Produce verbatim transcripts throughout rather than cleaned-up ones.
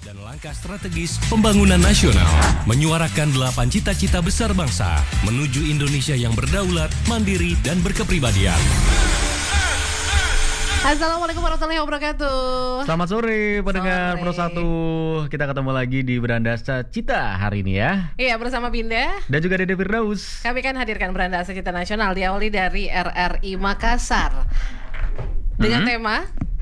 dan langkah strategis pembangunan nasional, menyuarakan delapan cita-cita besar bangsa menuju Indonesia yang berdaulat, mandiri, dan berkepribadian. Assalamualaikum warahmatullahi wabarakatuh. Selamat sore pendengar Sore. Pro satu. Kita ketemu lagi di Berandasa Cita hari ini ya. Iya, bersama Binda. Dan juga Dede Firdaus. Kami kan hadirkan Berandasa Cita Nasional diawali dari R R I Makassar dengan Hmm. tema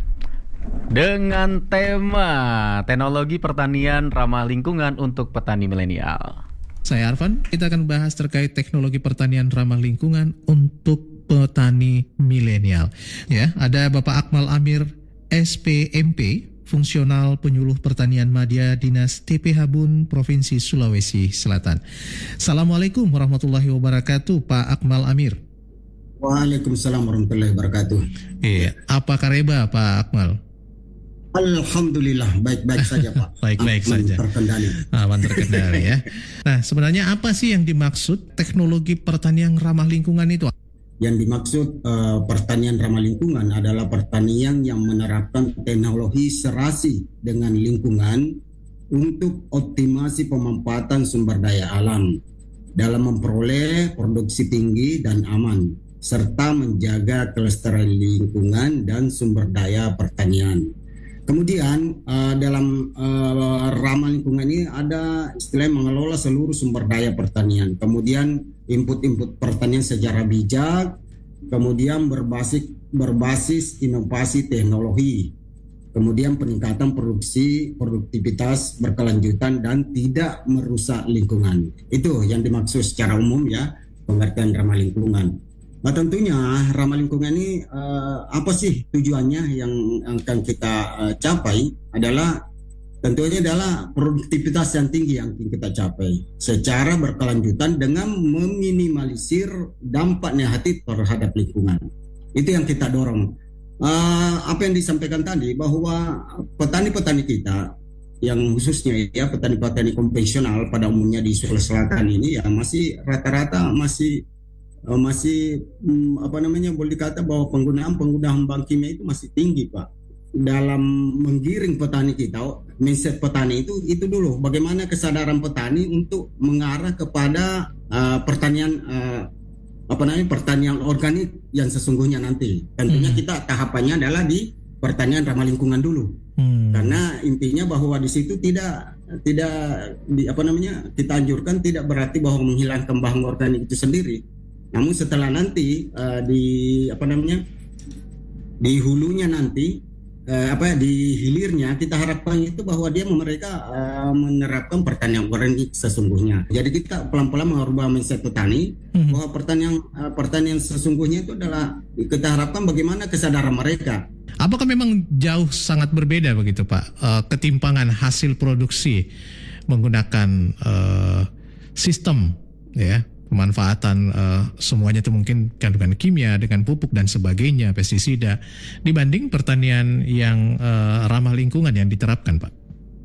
Dengan tema teknologi pertanian ramah lingkungan untuk petani milenial. Saya Arfan, kita akan bahas terkait teknologi pertanian ramah lingkungan untuk petani milenial. Ya, ada Bapak Akmal Amir, S P M P, Fungsional Penyuluh Pertanian Madya Dinas T P H Bun, Provinsi Sulawesi Selatan. Assalamualaikum warahmatullahi wabarakatuh, Pak Akmal Amir. Waalaikumsalam warahmatullahi wabarakatuh. Iya, apa kareba Pak Akmal? Alhamdulillah baik-baik saja Pak. Baik-baik Aman saja. Terkendali. Aman terkendali ya. Nah, sebenarnya apa sih yang dimaksud teknologi pertanian ramah lingkungan itu? Yang dimaksud uh, pertanian ramah lingkungan adalah pertanian yang menerapkan teknologi serasi dengan lingkungan untuk optimasi pemanfaatan sumber daya alam dalam memperoleh produksi tinggi dan aman, serta menjaga kelestarian lingkungan dan sumber daya pertanian. Kemudian uh, dalam uh, ramah lingkungan ini ada istilah mengelola seluruh sumber daya pertanian. Kemudian input-input pertanian secara bijak, kemudian berbasis berbasis inovasi teknologi. Kemudian peningkatan produksi, produktivitas berkelanjutan dan tidak merusak lingkungan. Itu yang dimaksud secara umum ya, pengertian ramah lingkungan. Nah tentunya ramah lingkungan ini uh, apa sih tujuannya yang akan kita uh, capai adalah tentunya adalah produktivitas yang tinggi yang kita capai secara berkelanjutan dengan meminimalisir dampak negatif terhadap lingkungan. Itu yang kita dorong. Uh, apa yang disampaikan tadi bahwa petani-petani kita yang khususnya ya petani-petani konvensional pada umumnya di Sulawesi Selatan ini ya masih rata-rata masih masih apa namanya boleh dikata bahwa penggunaan penggunaan bahan kimia itu masih tinggi Pak. Dalam menggiring petani kita, mindset petani itu itu dulu bagaimana kesadaran petani untuk mengarah kepada uh, pertanian uh, apa namanya pertanian organik yang sesungguhnya nanti. Tentunya hmm. kita tahapannya adalah di pertanian ramah lingkungan dulu. Hmm. Karena intinya bahwa di situ tidak tidak di, apa namanya kita anjurkan tidak berarti bahwa menghilangkan bahan organik itu sendiri. Namun setelah nanti uh, di apa namanya di hulunya nanti uh, apa di hilirnya kita harapkan itu bahwa dia mereka uh, menerapkan pertanian organik sesungguhnya. Jadi kita pelan-pelan mengubah mindset petani hmm. bahwa pertanian uh, pertanian sesungguhnya itu adalah kita harapkan bagaimana kesadaran mereka. Apakah memang jauh sangat berbeda begitu Pak uh, ketimpangan hasil produksi menggunakan uh, sistem ya? Pemanfaatan uh, semuanya itu mungkin kandungan kimia dengan pupuk dan sebagainya, pestisida dibanding pertanian yang uh, ramah lingkungan yang diterapkan, Pak.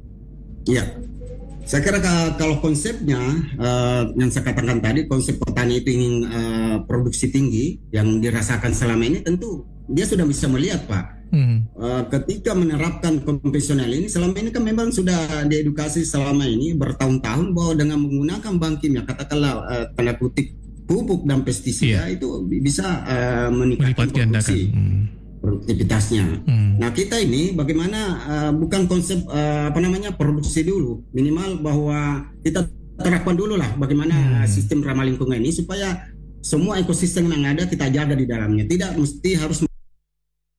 Iya, saya kira kalau konsepnya uh, yang saya katakan tadi konsep petani itu ingin uh, produksi tinggi yang dirasakan selama ini tentu dia sudah bisa melihat Pak. Hmm. Uh, ketika menerapkan konvensional ini selama ini kan memang sudah diedukasi selama ini bertahun-tahun bahwa dengan menggunakan bahan kimia katakanlah uh, tanda kutip pupuk dan pestisida yeah. itu bisa uh, meningkatkan produksi hmm. produktivitasnya. Hmm. Nah kita ini bagaimana uh, bukan konsep uh, apa namanya produksi dulu minimal bahwa kita terapkan dulu lah bagaimana hmm. sistem ramah lingkungan ini supaya semua ekosistem yang ada kita jaga di dalamnya tidak mesti harus